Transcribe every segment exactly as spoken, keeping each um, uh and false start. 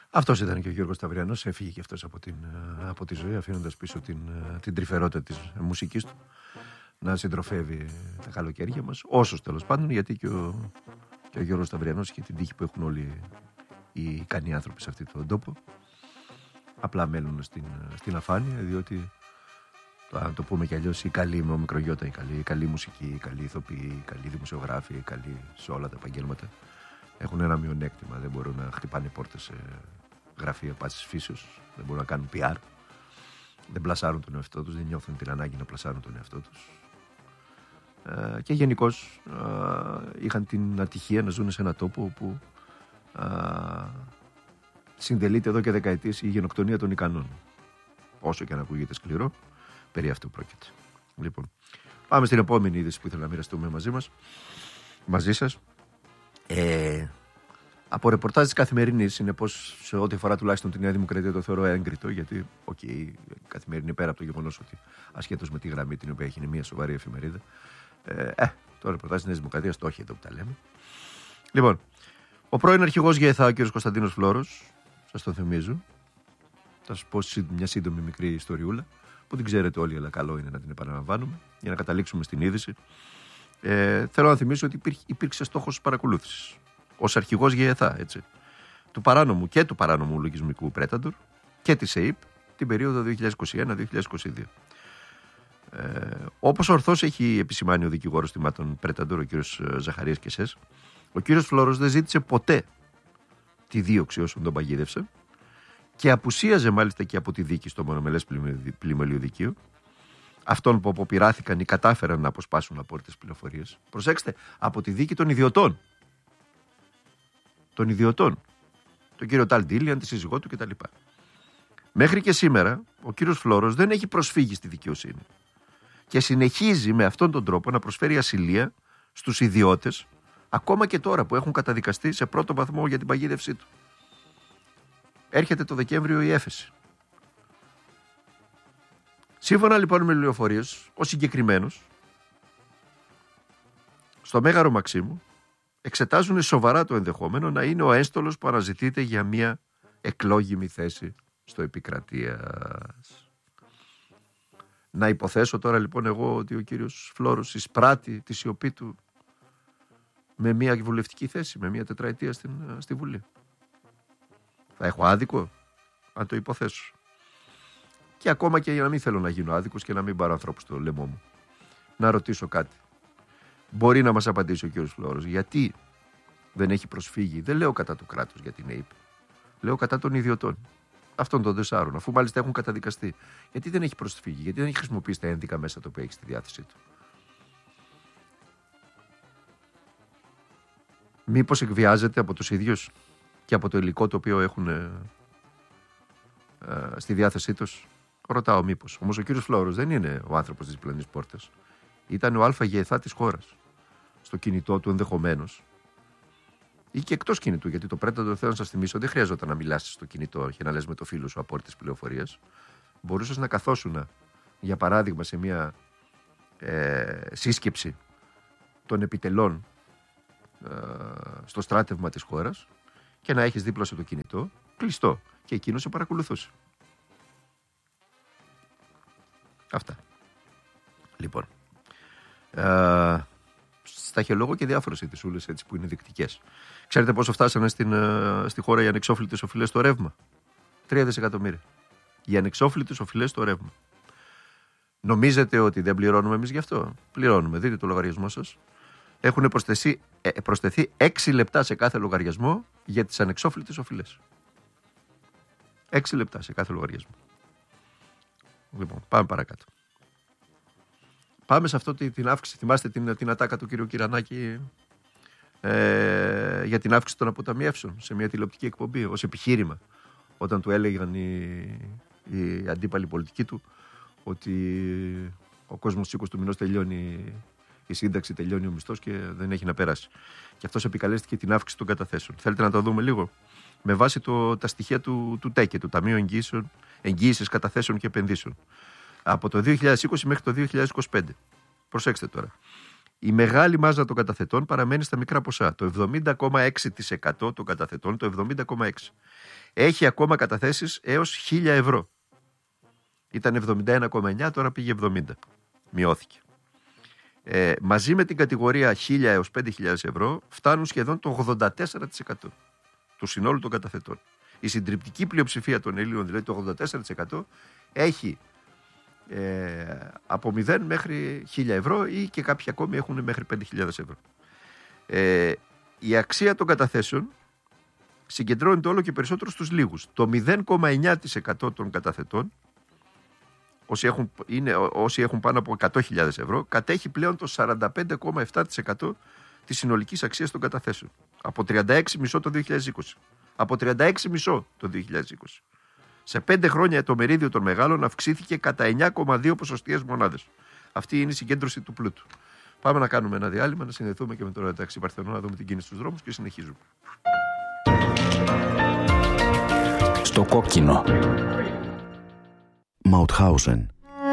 Αυτός ήταν και ο Γιώργος Σταυριανός. Έφυγε και αυτός από, την, από τη ζωή, αφήνοντας πίσω την, την τρυφερότητα της μουσικής του να συντροφεύει τα καλοκαίρια μας. Όσος τέλος πάντων, γιατί και ο, και ο Γιώργος Σταυριανός είχε την τύχη που έχουν όλοι οι ικανοί άνθρωποι σε αυτόν τον τόπο. Απλά μένουν στην, στην αφάνεια, διότι αν το πούμε κι αλλιώς, οι καλοί με ομικρογιώτα, οι καλοί, οι καλοί μουσικοί, οι καλοί ηθοποιοί, οι καλοί δημοσιογράφοι, οι καλοί σε όλα τα επαγγέλματα έχουν ένα μειονέκτημα. Δεν μπορούν να χτυπάνε πόρτες σε γραφεία πάσης φύσεως, δεν μπορούν να κάνουν πι αρ, δεν πλασάρουν τον εαυτό τους, δεν νιώθουν την ανάγκη να πλασάρουν τον εαυτό τους. Ε, και γενικώς ε, είχαν την ατυχία να ζουν σε ένα τόπο όπου ε, συντελείται εδώ και δεκαετίες η γενοκτονία των ικανών. Όσο και αν ακούγεται σκληρό, περί αυτού πρόκειται. Λοιπόν, πάμε στην επόμενη είδηση που ήθελα να μοιραστούμε μαζί μας, μαζί σας. Ε, από ρεπορτάζ της Καθημερινής, συνεπώς σε ό,τι αφορά τουλάχιστον τη Νέα Δημοκρατία το θεωρώ έγκριτο, γιατί okay, η Καθημερινή, πέρα από το γεγονός ότι ασχέτως με τη γραμμή την οποία έχει, είναι μια σοβαρή εφημερίδα, ε, ε, το ρεπορτάζ της Νέας Δημοκρατίας το έχει εδώ που τα λέμε. Λοιπόν, ο πρώην αρχηγός ΓΕΘΑ, ο κ. Κωνσταντίνος Φλόρος, σας το θυμίζω, θα σας πω μια σύντομη μικρή ιστοριούλα, που την ξέρετε όλοι, αλλά καλό είναι να την επαναλαμβάνουμε, για να καταλήξουμε στην είδηση. Ε, θέλω να θυμίσω ότι υπήρχε, υπήρξε στόχος παρακολούθησης ως αρχηγός ΓΕΘΑ, έτσι, του παράνομου και του παράνομου λογισμικού Πρέταντορ και της ΕΙΠ την περίοδο δύο χιλιάδες είκοσι ένα με δύο χιλιάδες είκοσι δύο. Ε, όπως ορθώς έχει επισημάνει ο δικηγόρος θυμάτων Πρέταντορ, ο κ. Ζαχαρίας Κεσές, ο κ. Φλόρος δεν ζήτησε ποτέ τη δίωξη όσων τον παγίδευσαν και απουσίαζε μάλιστα και από τη δίκη στο μονομελές πλημελιωδικείο αυτών που αποπειράθηκαν ή κατάφεραν να αποσπάσουν απόρριτες πληροφορίες. Προσέξτε, από τη δίκη των ιδιωτών. Των ιδιωτών. Τον κύριο Ταλ Ντίλιαν, τη σύζυγό του κτλ. Μέχρι και σήμερα ο κύριος Φλόρος δεν έχει προσφύγει στη δικαιοσύνη και συνεχίζει με αυτόν τον τρόπο να προσφέρει ασυλία στους ιδιώτες, ακόμα και τώρα που έχουν καταδικαστεί σε πρώτο βαθμό για την παγίδευσή του. Έρχεται το Δεκέμβριο η έφεση. Σύμφωνα λοιπόν με πληροφορίες, ο συγκεκριμένος στο Μέγαρο Μαξίμου εξετάζουν σοβαρά το ενδεχόμενο να είναι ο ένστολος που αναζητείται για μια εκλόγιμη θέση στο επικρατείας. Να υποθέσω τώρα λοιπόν εγώ ότι ο κύριος Φλόρος εισπράττει τη σιωπή του με μια βουλευτική θέση, με μια τετραετία στην, στη Βουλή. Θα έχω άδικο αν το υποθέσω. Και ακόμα και για να μην θέλω να γίνω άδικος και να μην πάρω ανθρώπους στο λαιμό μου, να ρωτήσω κάτι. Μπορεί να μας απαντήσει ο κύριος Φλόρος γιατί δεν έχει προσφύγει? Δεν λέω κατά του κράτους για την ΕΙΠ. Λέω κατά των ιδιωτών. Αυτών των τεσσάρων, αφού μάλιστα έχουν καταδικαστεί. Γιατί δεν έχει προσφύγει? Γιατί δεν έχει χρησιμοποιήσει τα ένδικα μέσα το οποίο έχει στη διάθεσή του? Μήπως εκβιάζεται από τους ίδιους και από το υλικό το οποίο έχουν ε, ε, στη διάθεσή τους? Ρωτάω μήπως. Όμως ο κύριος Φλόρος δεν είναι ο άνθρωπος της διπλανής πόρτας. Ήταν ο αλφα ΓΕΘΑ της χώρας. Στο κινητό του ενδεχομένως. Ή και εκτός κινητού, γιατί το Πρέταντορ, θέλω να σας θυμίσω, δεν χρειαζόταν να μιλάς στο κινητό και να λες με το φίλο σου απόρριτες πληροφορίες. Μπορούσες να καθόσουν, για παράδειγμα, σε μια ε, σύσκεψη των επιτελών ε, στο στράτευμα της χώρας και να έχεις δίπλα σου το κινητό κλειστό και εκείνο σε παρακολουθούσε. Αυτά. Λοιπόν. Ε, σταχυολόγω και διάφορες αιτησούλες έτσι που είναι δεικτικές. Ξέρετε πόσο φτάσανε στην, στη χώρα οι ανεξόφλητες οφειλές στο ρεύμα? Τρία δισεκατομμύρια. Οι ανεξόφλητες οφειλές στο ρεύμα. Νομίζετε ότι δεν πληρώνουμε εμείς γι' αυτό? Πληρώνουμε. Δείτε το λογαριασμό σας. Έχουν προσθεθεί, προσθεθεί έξι λεπτά σε κάθε λογαριασμό για τις ανεξόφλητες οφειλές. έξι λεπτά σε κάθε λογαριασμό. Λοιπόν, πάμε παρακάτω. Πάμε σε αυτό την αύξηση. Θυμάστε την, την ατάκα του κ. Κυρανάκη ε, για την αύξηση των αποταμιεύσεων σε μια τηλεοπτική εκπομπή ως επιχείρημα, όταν του έλεγαν οι, οι αντίπαλοι πολιτικοί του ότι ο κόσμος στις είκοσι του μηνός τελειώνει η σύνταξη, τελειώνει ο μισθός και δεν έχει να περάσει. Και αυτός επικαλέστηκε την αύξηση των καταθέσεων. Θέλετε να το δούμε λίγο? Με βάση το, τα στοιχεία του, του ΤΕΚΕ, του Ταμείου Εγγύησης Καταθέσεων και Επενδύσεων. Από το δύο χιλιάδες είκοσι μέχρι το δύο χιλιάδες είκοσι πέντε. Προσέξτε τώρα. Η μεγάλη μάζα των καταθετών παραμένει στα μικρά ποσά. Το εβδομήντα κόμμα έξι τοις εκατό των καταθετών, το εβδομήντα κόμμα έξι τοις εκατό, έχει ακόμα καταθέσεις έως χίλια ευρώ. Ήταν εβδομήντα ένα κόμμα εννιά, τώρα πήγε εβδομήντα. Μειώθηκε. Ε, μαζί με την κατηγορία χίλια έως πέντε χιλιάδες ευρώ φτάνουν σχεδόν το ογδόντα τέσσερα τοις εκατό του συνόλου των καταθετών. Η συντριπτική πλειοψηφία των Ελλήνων, δηλαδή το ογδόντα τέσσερα τοις εκατό, έχει ε, από μηδέν μέχρι χίλια ευρώ ή και κάποιοι ακόμη έχουν μέχρι πέντε χιλιάδες ευρώ. Ε, η αξία των καταθέσεων συγκεντρώνεται όλο και περισσότερο στους λίγους. Το μηδέν κόμμα εννιά τοις εκατό των καταθετών, όσοι έχουν, είναι, όσοι έχουν πάνω από εκατό χιλιάδες ευρώ, κατέχει πλέον το σαράντα πέντε κόμμα επτά τοις εκατό της συνολικής αξίας των καταθέσεων. Από τριάντα έξι κόμμα πέντε τοις εκατό το δύο χιλιάδες είκοσι. Από τριάντα έξι κόμμα πέντε τοις εκατό το δύο χιλιάδες είκοσι. Σε πέντε χρόνια το μερίδιο των μεγάλων αυξήθηκε κατά εννιά κόμμα δύο ποσοστιαίες μονάδες. Αυτή είναι η συγκέντρωση του πλούτου. Πάμε να κάνουμε ένα διάλειμμα, να συνδεθούμε και με το ταξί Παρθενών, να δούμε την κίνηση στους δρόμους και συνεχίζουμε. Στο κόκκινο. Μαουτχάουζεν.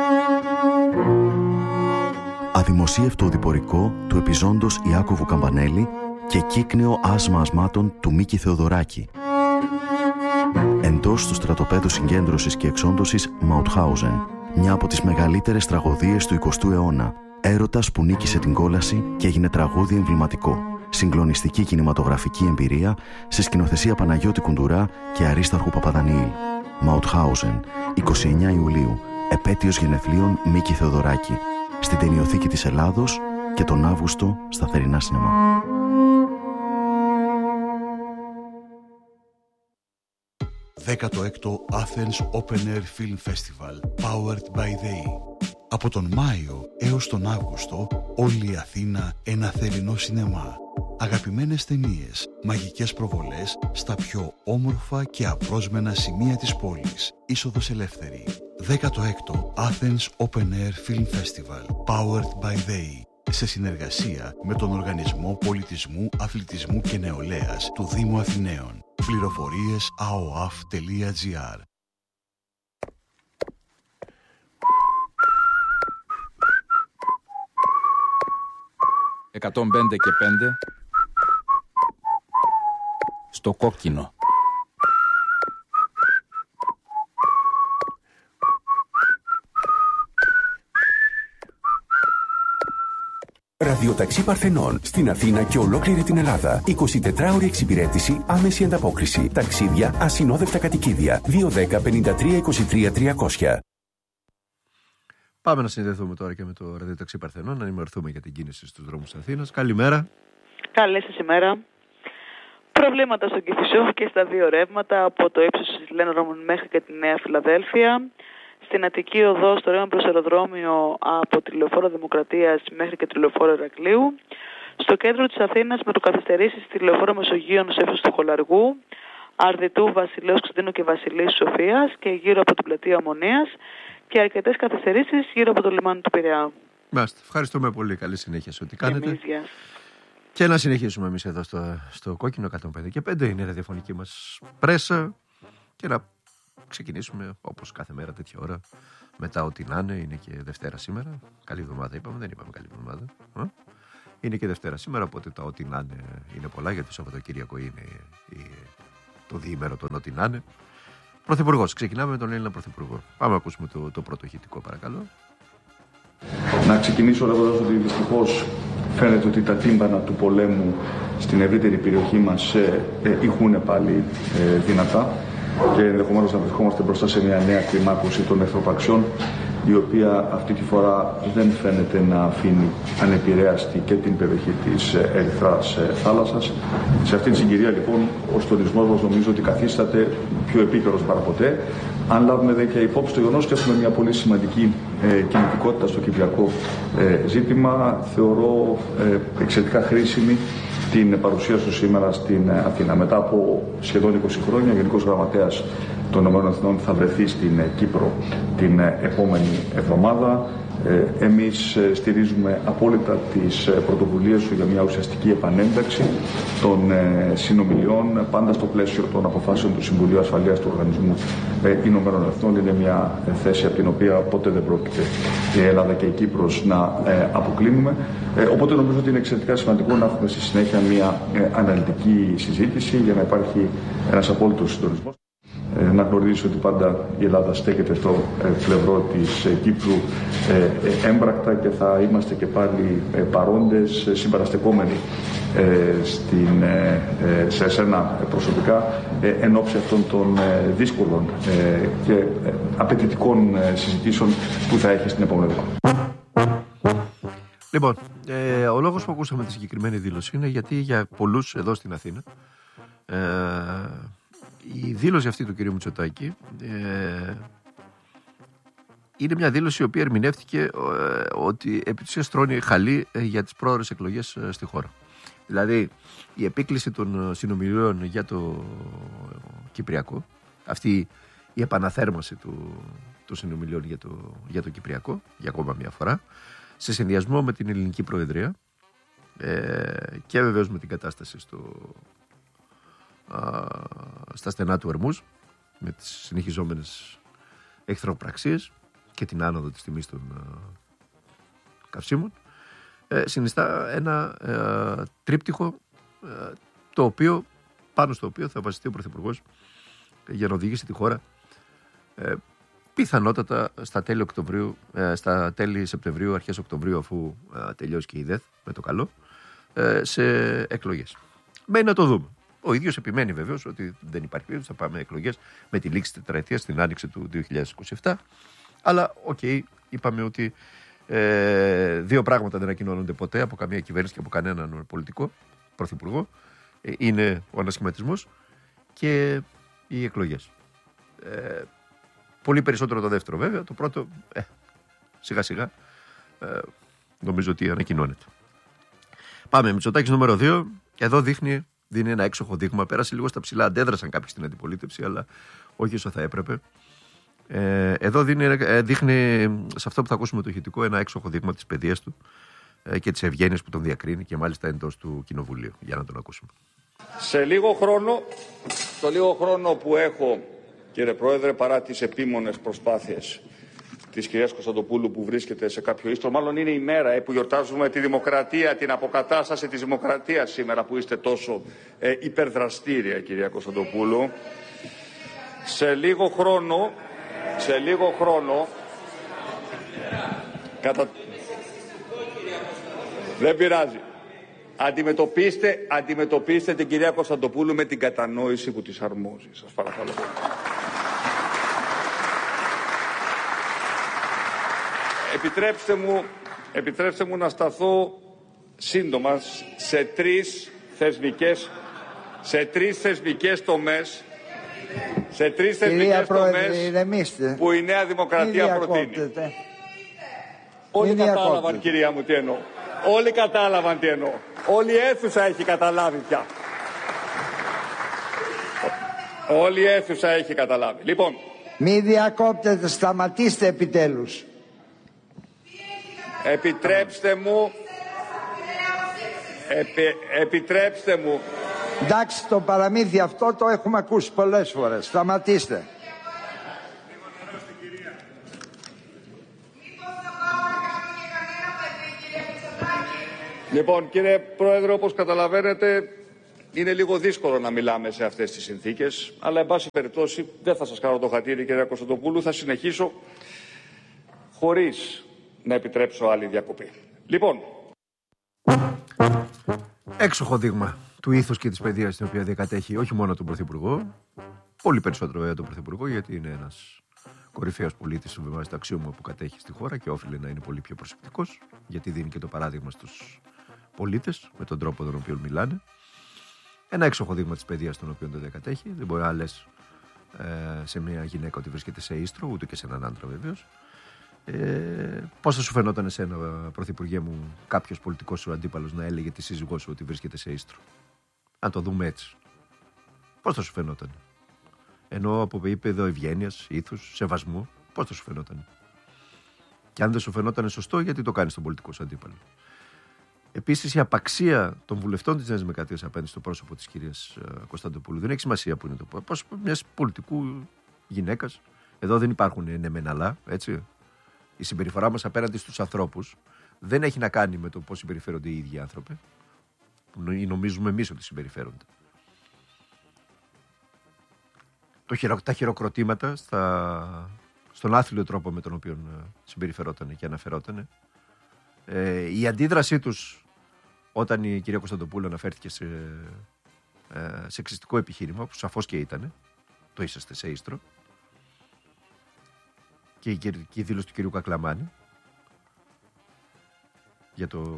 Αδημοσίευτο οδηπορικό του επιζώντος Ιάκωβου Καμπανέλη και κύκνεο άσμα ασμάτων του Μίκη Θεοδωράκη. Εντός του στρατοπέδου συγκέντρωσης και εξόντωσης Μαουτχάουζεν, μια από τις μεγαλύτερες τραγωδίες του εικοστού αιώνα. Έρωτας που νίκησε την κόλαση και έγινε τραγούδι εμβληματικό. Συγκλονιστική κινηματογραφική εμπειρία σε σκηνοθεσία Παναγιώτη Κουντουρά και Αρίσταρχου Παπαδανιήλ. Μαουτχάουζεν, εικοστή ενάτη Ιουλίου, επέτειος γενεθλίων Μίκη Θεοδωράκη. Στην Ταινιοθήκη της Ελλάδος και τον Αύγουστο στα θερινά σινεμά. δέκατο έκτο Athens Open Air Film Festival, powered by they. Από τον Μάιο έως τον Αύγουστο, όλη η Αθήνα ένα θερινό σινεμά. Αγαπημένες ταινίες, μαγικές προβολές στα πιο όμορφα και απρόσμενα σημεία της πόλης. Είσοδος ελεύθερη. δέκατο έκτο Athens Open Air Film Festival, powered by they. Σε συνεργασία με τον Οργανισμό Πολιτισμού, Αθλητισμού και Νεολαίας του Δήμου Αθηναίων. Πληροφορίες a o a f τελεία g r. εκατόν πέντε και πέντε στο κόκκινο. Ραδιοταξί Παρθενών στην Αθήνα και ολόκληρη την Ελλάδα. εικοσιτετράωρη εξυπηρέτηση, άμεση ανταπόκριση. Ταξίδια, ασυνόδευτα κατοικίδια. δύο ένα μηδέν πέντε τρία είκοσι τρία τριακόσια. Πάμε να συνδεθούμε τώρα και με το Ραδιοταξί Παρθενών, να ενημερωθούμε για την κίνηση στους δρόμους της Αθήνας. Καλημέρα. Καλή σας ημέρα. Προβλήματα στον Κηφισό και στα δύο ρεύματα, από το ύψος της Λένρομον μέχρι και τη Νέα Φιλαδέλφια. Στην Αττική Οδό, στο ρεύμα προς αεροδρόμιο, από τη Λεωφόρο Δημοκρατίας μέχρι και τη Λεωφόρο Ηρακλείου. Στο κέντρο της Αθήνας, με το καθυστερήσεις στη Λεωφόρο Μεσογείων σε ύψος του Χολαργού, Αρδιτού, Βασιλέως Κωνσταντίνου και Βασιλής Σοφίας και γύρω από την πλατεία Ομονίας, και αρκετές καθυστερήσεις γύρω από το λιμάνι του Πειραιά. Μάλιστα. Ευχαριστούμε πολύ. Καλή συνέχεια σε ό,τι κάνετε. Εμείς, γεια. Και να συνεχίσουμε εμείς εδώ στο, στο κόκκινο εκατόν πέντε και πέντε. Είναι η ραδιοφωνική μας πρέσα. Και να ξεκινήσουμε όπως κάθε μέρα τέτοια ώρα. Μετά ό,τι να είναι. Είναι και Δευτέρα σήμερα. Καλή εβδομάδα είπαμε. Δεν είπαμε καλή εβδομάδα. Είναι και Δευτέρα σήμερα. Οπότε τα ό,τι να είναι είναι πολλά. Γιατί το Σαββατοκύριακο είναι η, το διήμερο των ό,τι να είναι. Πρωθυπουργός. Ξεκινάμε με τον Έλληνα Πρωθυπουργό. Πάμε να ακούσουμε το, το πρώτο ηχητικό, παρακαλώ. Να ξεκινήσω λέγοντας ότι δυστυχώς φαίνεται ότι τα τύμπανα του πολέμου στην ευρύτερη περιοχή μας ε, ε, ηχούν πάλι ε, δυνατά και ενδεχομένως να βρισκόμαστε μπροστά σε μια νέα κλιμάκωση των εχθροπραξιών, η οποία αυτή τη φορά δεν φαίνεται να αφήνει ανεπηρέαστη και την περιοχή της Ερυθράς θάλασσας. Σε αυτήν την συγκυρία λοιπόν ο στολισμός μας νομίζω ότι καθίσταται πιο επίκαιρος παρά ποτέ. Αν λάβουμε δε και υπόψη το γεγονός ότι έχουμε μια πολύ σημαντική ε, κινητικότητα στο κυπριακό ε, ζήτημα, θεωρώ ε, εξαιρετικά χρήσιμη την παρουσία σου σήμερα στην Αθήνα. Μετά από σχεδόν είκοσι χρόνια, ο Γενικός Γραμματέας των ΗΠΑ θα βρεθεί στην Κύπρο την επόμενη εβδομάδα. Εμείς στηρίζουμε απόλυτα τις πρωτοβουλίες σου για μια ουσιαστική επανένταξη των συνομιλιών, πάντα στο πλαίσιο των αποφάσεων του Συμβουλίου Ασφαλείας του Οργανισμού Ηνωμένων Εθνών. Είναι μια θέση από την οποία ποτέ δεν πρόκειται η Ελλάδα και η Κύπρος να αποκλίνουμε. Οπότε νομίζω ότι είναι εξαιρετικά σημαντικό να έχουμε στη συνέχεια μια αναλυτική συζήτηση για να υπάρχει ένας απόλυτος συντονισμός. ε, να γνωρίζει ότι πάντα η Ελλάδα στέκεται στο ε, πλευρό της ε, Κύπρου ε, ε, έμπρακτα και θα είμαστε και πάλι ε, παρόντες, ε, συμπαραστεκόμενοι ε, στην, ε, ε, σε εσένα προσωπικά ε, εν ώψη αυτών των ε, δύσκολων ε, και ε, απαιτητικών ε, συζητήσεων που θα έχει στην επόμενη εβδομάδα. Λοιπόν, ε, ο λόγος που ακούσαμε τη συγκεκριμένη δήλωση είναι γιατί για πολλούς εδώ στην Αθήνα ε, η δήλωση αυτή του κ. Μητσοτάκη ε, είναι μια δήλωση η οποία ερμηνεύτηκε ε, ότι επί της ουσίας τρώνει χαλί ε, για τις πρόορες εκλογές ε, στη χώρα. Δηλαδή η επίκληση των συνομιλίων για το Κυπριακό, αυτή η επαναθέρμανση του, των συνομιλίων για το, για το Κυπριακό για ακόμα μια φορά, σε συνδυασμό με την ελληνική προεδρία ε, και βεβαίως με την κατάσταση στο, α, στα στενά του Ορμούζ, με τις συνεχιζόμενες εχθροπραξίες και την άνοδο της τιμής των α, καυσίμων, ε, συνιστά ένα ε, τρίπτυχο ε, το οποίο, πάνω στο οποίο θα βασιστεί ο Πρωθυπουργός για να οδηγήσει τη χώρα ε, πιθανότατα στα τέλη Οκτωβρίου, στα τέλη Σεπτεμβρίου, αρχές Οκτωβρίου, αφού τελειώσει και η ΔΕΘ με το καλό, σε εκλογές. Μένει να το δούμε. Ο ίδιος επιμένει βεβαίως ότι δεν υπάρχει περίπτωση, θα πάμε εκλογές με τη λήξη της τετραετίας στην άνοιξη του δύο χιλιάδες είκοσι επτά. Αλλά, οκ, okay, είπαμε ότι ε, δύο πράγματα δεν ανακοινώνονται ποτέ από καμία κυβέρνηση και από κανέναν πολιτικό πρωθυπουργό. Ε, είναι ο ανασχηματισμός και οι εκλογές. Ε, Πολύ περισσότερο το δεύτερο βέβαια. Το πρώτο, ε, σιγά σιγά, ε, νομίζω ότι ανακοινώνεται. Πάμε, Μητσοτάκης νούμερο δύο. Εδώ δείχνει, δίνει ένα έξοχο δείγμα. Πέρασε λίγο στα ψηλά, αντέδρασαν κάποιοι στην αντιπολίτευση, αλλά όχι όσο θα έπρεπε. Ε, εδώ δίνει, δείχνει, σε αυτό που θα ακούσουμε το ηχητικό, ένα έξοχο δείγμα της παιδείας του ε, και της ευγένειας που τον διακρίνει και μάλιστα εντός του Κοινοβουλίου. Για να τον ακούσουμε. Σε λίγο χρόνο, το λίγο χρόνο που έχω, κύριε Πρόεδρε, παρά τις επίμονες προσπάθειες της κυρίας Κωνσταντοπούλου που βρίσκεται σε κάποιο ίστρο, μάλλον είναι η μέρα που γιορτάζουμε τη δημοκρατία, την αποκατάσταση της δημοκρατίας σήμερα που είστε τόσο ε, υπερδραστήρια, κυρία Κωνσταντοπούλου. Σε λίγο χρόνο, σε λίγο χρόνο, κατα... δεν πειράζει. Αντιμετωπίστε, αντιμετωπίστε την κυρία Κωνσταντοπούλου με την κατανόηση που της αρμόζει. Σας παρακαλώ. Επιτρέψτε μου, επιτρέψτε μου να σταθώ σύντομα σε τρεις θεσμικές, σε τρεις θεσμικές τομές, σε τρεις θεσμικές τομές που η Νέα Δημοκρατία προτείνει. Όλοι κατάλαβαν, κυρία μου, τι εννοώ. Όλοι κατάλαβαν τι εννοώ. Όλη η αίθουσα έχει καταλάβει πια. Όλη η αίθουσα έχει καταλάβει. Λοιπόν. Μη διακόπτετε, σταματήστε επιτέλους. Επιτρέψτε μου. Επι, επιτρέψτε μου. Εντάξει, το παραμύθι αυτό το έχουμε ακούσει πολλές φορές. Σταματήστε. Λοιπόν, κύριε Πρόεδρε, όπως καταλαβαίνετε, είναι λίγο δύσκολο να μιλάμε σε αυτές τις συνθήκες, αλλά εν πάση περιπτώσει δεν θα σας κάνω το χατήρι, κυρία Κωνσταντοπούλου, θα συνεχίσω χωρίς να επιτρέψω άλλη διακοπή. Λοιπόν. Έξοχο δείγμα του ήθους και της παιδείας την οποία διακατέχει όχι μόνο τον Πρωθυπουργό, πολύ περισσότερο βέβαια τον Πρωθυπουργό, γιατί είναι ένας κορυφαίος πολίτης με βάση το αξίωμα που κατέχει στη χώρα και όφιλε να είναι πολύ πιο προσεκτικός, γιατί δίνει και το παράδειγμα στους πολίτες με τον τρόπο τον οποίο μιλάνε. Ένα έξοχο δείγμα της παιδείας τον οποίο το διακατέχει. Δεν μπορεί να λες ε, σε μια γυναίκα ότι βρίσκεται σε ίστρο, ούτε και σε έναν άντρα βεβαίως. Ε, πώς θα σου φαινόταν εσένα, Πρωθυπουργέ μου, κάποιος πολιτικός σου αντίπαλος να έλεγε τη σύζυγό σου ότι βρίσκεται σε ίστρο? Αν το δούμε έτσι. Πώς θα σου φαινόταν? Ενώ από επίπεδο ευγένειας, ήθους, σεβασμού, πώς θα σου φαινόταν? Και αν δεν σου φαινόταν σωστό, γιατί το κάνεις τον πολιτικό σου αντίπαλο? Επίσης, η απαξία των βουλευτών της Νέας Δημοκρατίας απέναντι στο πρόσωπο της κυρίας Κωνσταντοπούλου δεν έχει σημασία που είναι το πρόσωπο μιας πολιτικού γυναίκας. Εδώ δεν υπάρχουν ναι μεν αλλά, έτσι. Η συμπεριφορά μας απέναντι στους ανθρώπους δεν έχει να κάνει με το πώς συμπεριφέρονται οι ίδιοι άνθρωποι, που νομίζουμε εμείς ότι συμπεριφέρονται. το χειρο, τα χειροκροτήματα στα, στον άθλιο τρόπο με τον οποίο συμπεριφερόταν και αναφερόταν. Ε, η αντίδρασή τους όταν η κυρία Κωνσταντοπούλου αναφέρθηκε σε, ε, σε εξιστικό επιχείρημα, που σαφώς και ήταν, το είσαστε σε ίστρο, και η, και η δήλωση του κυρίου Κακλαμάνη για το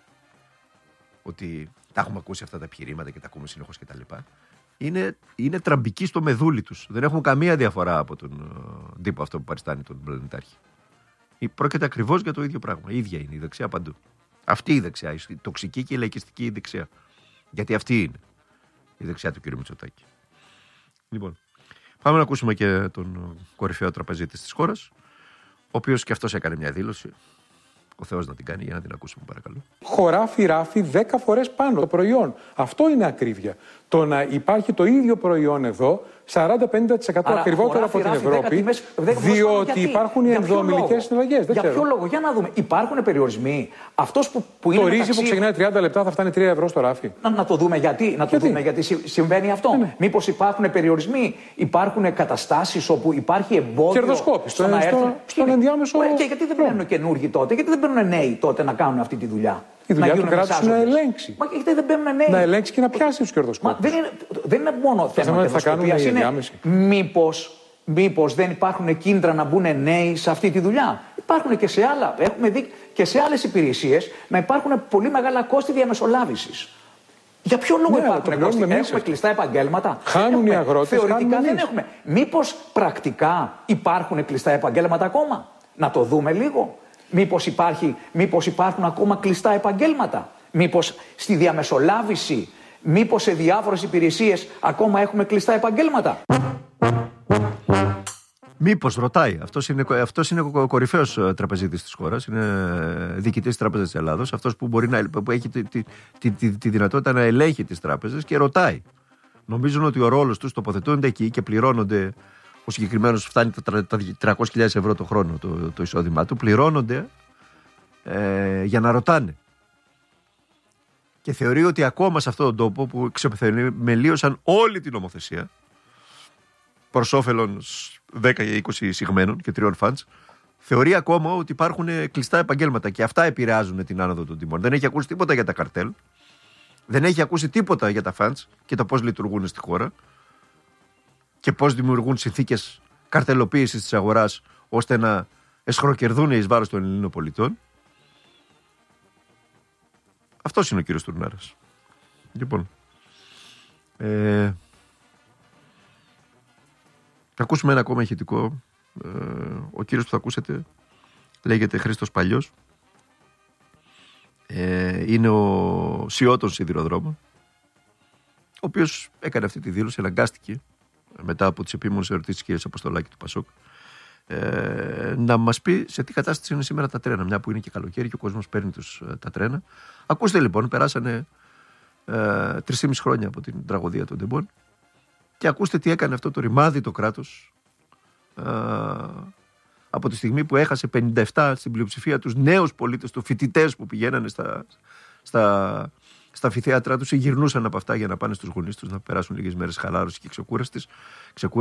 ότι τα έχουμε ακούσει αυτά τα επιχειρήματα και τα ακούμε συνεχώς κτλ. Είναι, είναι τραμπική στο μεδούλι τους. Δεν έχουν καμία διαφορά από τον uh, τύπο αυτό που παριστάνει τον πλανητάρχη. Πρόκειται ακριβώς για το ίδιο πράγμα. Η ίδια είναι η δεξιά παντού. Αυτή η δεξιά, η τοξική και η λαϊκιστική δεξιά. Γιατί αυτή είναι η δεξιά του κ. Μητσοτάκη. Λοιπόν, πάμε να ακούσουμε και τον κορυφαίο τραπεζίτη της χώρας, ο οποίος και αυτός έκανε μια δήλωση. Ο Θεός να την κάνει, για να την ακούσουμε παρακαλώ. Χωράφι ράφι δέκα φορές πάνω το προϊόν. Αυτό είναι ακρίβεια. Το να υπάρχει το ίδιο προϊόν εδώ σαράντα με πενήντα τοις εκατό ακριβότερο από την Ευρώπη, διότι υπάρχουν οι ενδοομιλικές συναλλαγές. Για ποιο λόγο, για να δούμε. Υπάρχουν περιορισμοί. Αυτός που, που είναι το ρύζι μεταξύ... που ξεκινάει τριάντα λεπτά θα φτάνει τρία ευρώ στο ράφι. Να, να το δούμε γιατί. Να το γιατί? δούμε γιατί συμβαίνει αυτό. Ναι. Μήπως υπάρχουν περιορισμοί, υπάρχουν καταστάσεις όπου υπάρχει εμπόδιο. Κερδοσκόπηση. Στο, να έρθουν... στο, στον ενδιάμεσο. Και γιατί δεν μπαίνουν καινούργοι τότε, γιατί δεν μπαίνουν νέοι τότε να κάνουν αυτή τη δουλειά. Η δουλειά του κράτους είναι να ελέγξει. Μα γιατί δεν μπαίνουν νέοι. Να ελέγξει και να πιάσει τους κερδοσκόπους. Δεν είναι, δεν είναι μόνο θέμα κερδοσκοπίας. Είναι μήπως, μήπως δεν υπάρχουν κίνητρα να μπουν νέοι σε αυτή τη δουλειά. Υπάρχουν και σε άλλα. Έχουμε δει και σε άλλες υπηρεσίες να υπάρχουν πολύ μεγάλα κόστη διαμεσολάβησης. Για ποιο λόγο ναι, υπάρχουν κόστη? Έχουμε εμείς. Κλειστά επαγγέλματα. Χάνουν έχουμε. οι αγρότες. Θεωρητικά δεν έχουμε. Μήπως πρακτικά υπάρχουν κλειστά επαγγέλματα ακόμα? Να το δούμε λίγο. Μήπως, υπάρχει, μήπως υπάρχουν ακόμα κλειστά επαγγέλματα? Μήπως στη διαμεσολάβηση, μήπως σε διάφορες υπηρεσίες ακόμα έχουμε κλειστά επαγγέλματα? Μήπως, ρωτάει. Αυτός είναι, αυτός είναι ο κορυφαίος τραπεζίτης της χώρας. Είναι διοικητής της Τράπεζας της Ελλάδος. Αυτός που, μπορεί να, που έχει τη, τη, τη, τη, τη δυνατότητα να ελέγχει τις τράπεζες και ρωτάει. Νομίζουν ότι ο ρόλος τους τοποθετούνται εκεί και πληρώνονται. Ο συγκεκριμένος φτάνει τα τριακόσιες χιλιάδες ευρώ το χρόνο το, το εισόδημά του. Πληρώνονται ε, για να ρωτάνε. Και θεωρεί ότι ακόμα σε αυτόν τον τόπο που ξεπεθεμελίωσαν όλη την νομοθεσία προς όφελος δέκα ή είκοσι σιγμένων και τριών φαντς, θεωρεί ακόμα ότι υπάρχουν κλειστά επαγγέλματα και αυτά επηρεάζουν την άνοδο των τιμών. Δεν έχει ακούσει τίποτα για τα καρτέλ, δεν έχει ακούσει τίποτα για τα φαντς και το πώς λειτουργούν στη χώρα και πώς δημιουργούν συνθήκες καρτελοποίησης της αγοράς ώστε να εσχροκερδούν εις βάρος των Ελλήνων πολιτών. Αυτός είναι ο κύριος Τουρνάρας. Λοιπόν, ε, θα ακούσουμε ένα ακόμα ηχητικό. Ε, ο κύριος που θα ακούσετε λέγεται Χρήστος Παλιός. Ε, είναι ο σι ι ο των σιδηροδρόμων, ο οποίος έκανε αυτή τη δήλωση, αναγκάστηκε μετά από τις επίμονες ερωτήσεις της κυρίας Αποστολάκη του Πασόκ, ε, να μας πει σε τι κατάσταση είναι σήμερα τα τρένα, μια που είναι και καλοκαίρι και ο κόσμος παίρνει τους, τα τρένα. Ακούστε λοιπόν, περάσανε ε, τρεις και μισό χρόνια από την τραγωδία των Ντεμπών και ακούστε τι έκανε αυτό το ρημάδι το κράτος ε, από τη στιγμή που έχασε πενήντα επτά στην πλειοψηφία τους νέους πολίτες του, φοιτητές που πηγαίνανε στα, στα, στα αμφιθέατρά τους ή γυρνούσαν από αυτά για να πάνε στους γονείς τους να περάσουν λίγες μέρες χαλάρωση και ξεκούραστης.